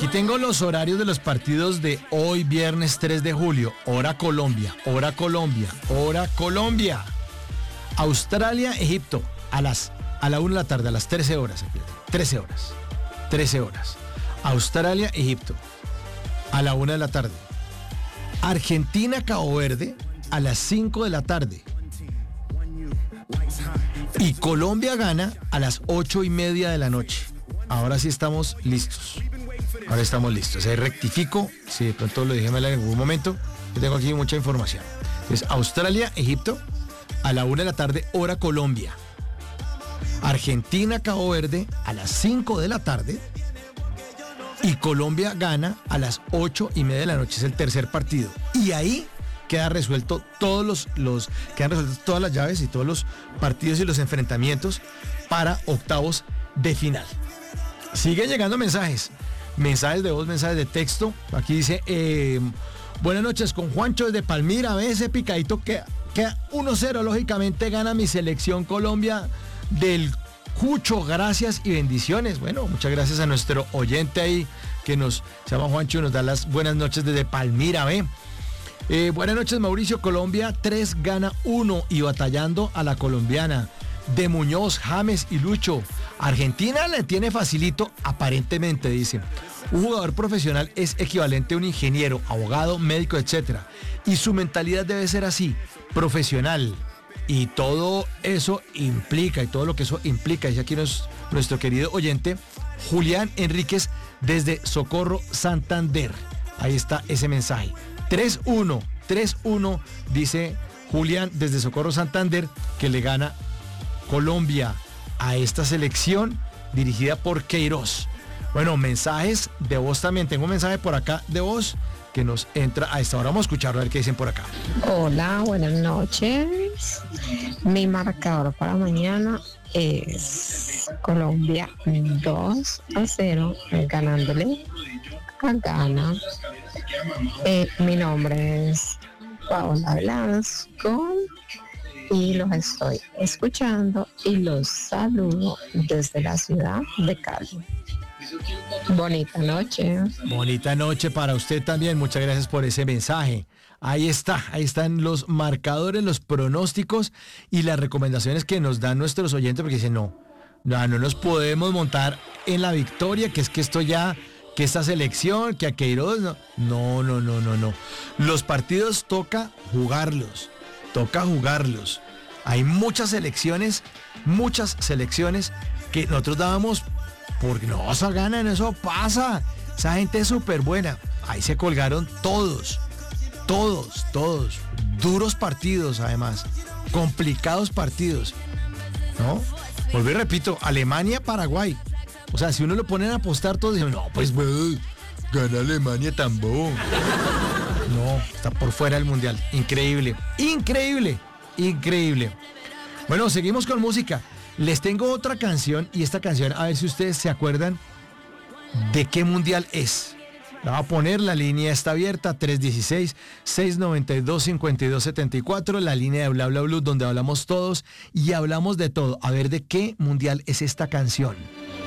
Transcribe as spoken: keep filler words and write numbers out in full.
aquí tengo los horarios de los partidos de hoy, viernes tres de julio. Hora Colombia, hora Colombia, hora Colombia. Australia, Egipto, a las a la una de la tarde, a las trece horas. trece horas. trece horas. Australia, Egipto, a la una de la tarde. Argentina, Cabo Verde, a las cinco de la tarde. Y Colombia gana a las ocho y media de la noche. Ahora sí estamos listos. Ahora estamos listos. Ahí rectifico, si de pronto lo dije mal en algún momento, yo tengo aquí mucha información. Entonces, Australia, Egipto, a la una de la tarde, hora Colombia. Argentina, Cabo Verde, a las cinco de la tarde. Y Colombia gana a las ocho y media de la noche. Es el tercer partido. Y ahí queda resuelto todos los, los quedan resueltas todas las llaves y todos los partidos y los enfrentamientos para octavos de final. Siguen llegando mensajes. Mensajes de voz, mensajes de texto. Aquí dice, eh, buenas noches, con Juancho desde Palmira. Ve ese picadito que queda uno cero. Lógicamente gana mi selección Colombia del Cucho. Gracias y bendiciones. Bueno, muchas gracias a nuestro oyente ahí que nos se llama Juancho y nos da las buenas noches desde Palmira. Ve. Eh, buenas noches, Mauricio. Colombia tres gana uno y batallando a la colombiana. De Muñoz, James y Lucho. Argentina le tiene facilito, aparentemente, dice. Un jugador profesional es equivalente a un ingeniero, abogado, médico, etcétera. Y su mentalidad debe ser así, profesional. Y todo eso implica, y todo lo que eso implica, dice aquí nos, nuestro querido oyente, Julián Enríquez, desde Socorro, Santander. Ahí está ese mensaje. tres uno, tres uno, dice Julián, desde Socorro, Santander, que le gana Colombia a esta selección dirigida por Queiroz. Bueno, mensajes de voz también. Tengo un mensaje por acá de voz que nos entra a esta hora. Vamos a escucharlo, a ver qué dicen por acá. Hola, buenas noches. Mi marcador para mañana es Colombia dos a cero, ganándole a Ghana. Eh, mi nombre es Paola Velasco y los estoy escuchando y los saludo desde la ciudad de Cali. Bonita noche. Bonita noche para usted también. Muchas gracias por ese mensaje. Ahí está, ahí están los marcadores, los pronósticos y las recomendaciones que nos dan nuestros oyentes, porque dicen, no, no, no nos podemos montar en la victoria, que es que esto ya, que esta selección, que a Queiroz, no, no, no, no, no, no. Los partidos toca jugarlos. Toca jugarlos. Hay muchas selecciones, muchas selecciones que nosotros dábamos porque no se ganan, eso pasa. Esa gente es súper buena. Ahí se colgaron todos, todos, todos. Duros partidos además, complicados partidos, ¿no? Volví y repito, Alemania, Paraguay. O sea, si uno lo pone a apostar, todos dicen, no, pues wey, gana Alemania tampoco. No, está por fuera del mundial. Increíble, increíble, increíble. Bueno, seguimos con música. Les tengo otra canción y esta canción, a ver si ustedes se acuerdan de qué mundial es. La voy a poner, la línea está abierta, tres uno seis, seis nueve dos, cinco dos siete cuatro, la línea de Bla Bla Blue, donde hablamos todos y hablamos de todo. A ver de qué mundial es esta canción.